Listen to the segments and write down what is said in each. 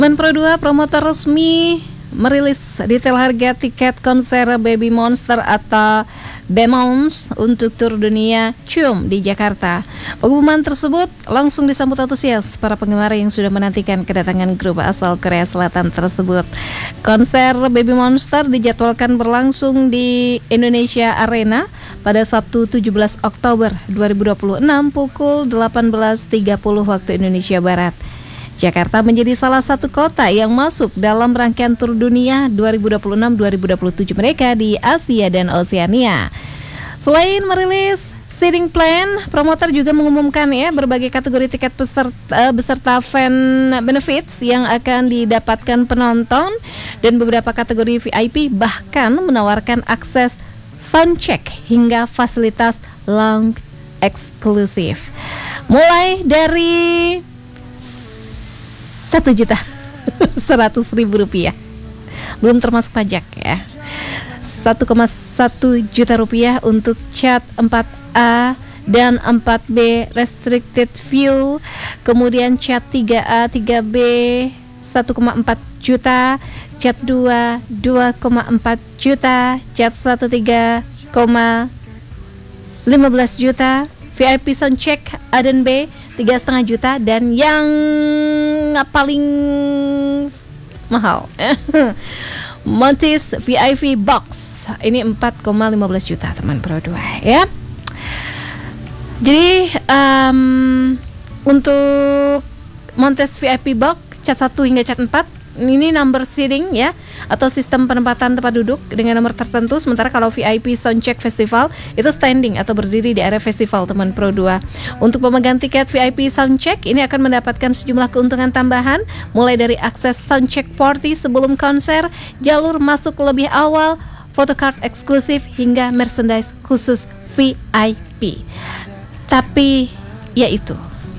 Menpro 2 promotor resmi merilis detail harga tiket konser Baby Monster atau BMONST untuk tur dunia Cium di Jakarta. Pengumuman tersebut langsung disambut antusias para penggemar yang sudah menantikan kedatangan grup asal Korea Selatan tersebut. Konser Baby Monster dijadwalkan berlangsung di Indonesia Arena pada Sabtu 17 Oktober 2026 pukul 18.30 waktu Indonesia Barat. Jakarta menjadi salah satu kota yang masuk dalam rangkaian tur dunia 2026-2027 mereka di Asia dan Oseania. Selain merilis seating plan, promotor juga mengumumkan berbagai kategori tiket beserta fan benefits yang akan didapatkan penonton dan beberapa kategori VIP, bahkan menawarkan akses soundcheck hingga fasilitas lounge eksklusif. Mulai dari 1.100.000 rupiah, belum termasuk pajak ya. 1,1 juta rupiah untuk cat 4A dan 4B restricted view. Kemudian cat 3A, 3B 1,4 juta, cat 2 2,4 juta, cat 1 3,15 juta, VIP soundcheck A dan B 3,5 juta, dan yang paling mahal Montis VIP Box ini 4,15 juta teman Pro 2 ya. Jadi untuk Montes VIP Box cat 1 hingga cat 4 ini number seating ya, atau sistem penempatan tempat duduk dengan nomor tertentu. Sementara kalau VIP Soundcheck Festival itu standing atau berdiri di area festival teman Pro 2. Untuk pemegang tiket VIP Soundcheck ini akan mendapatkan sejumlah keuntungan tambahan, mulai dari akses Soundcheck Party sebelum konser, jalur masuk lebih awal, photocard eksklusif, hingga merchandise khusus VIP. Tapi yaitu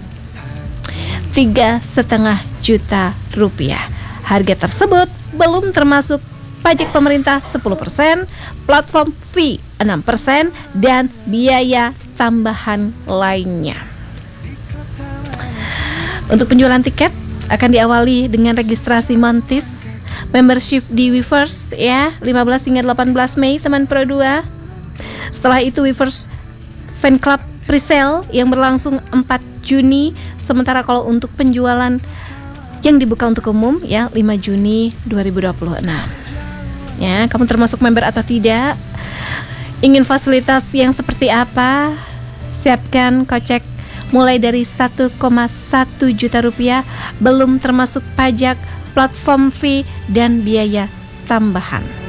3,5 juta rupiah. Harga tersebut belum termasuk pajak pemerintah 10%, platform fee 6%, dan biaya tambahan lainnya. Untuk penjualan tiket akan diawali dengan registrasi Montis membership di Weverse ya, 15 hingga 18 Mei teman Pro 2. Setelah itu Weverse Fan Club Presale yang berlangsung 4 Juni. Sementara kalau untuk penjualan yang dibuka untuk umum ya 5 Juni 2026. Ya, kamu termasuk member atau tidak? Ingin fasilitas yang seperti apa? Siapkan kocek mulai dari 1,1 juta rupiah, belum termasuk pajak, platform fee, dan biaya tambahan.